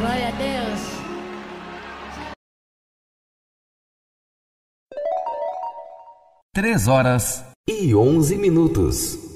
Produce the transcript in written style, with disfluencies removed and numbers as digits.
Glória a Deus. 3 horas e 11 minutos.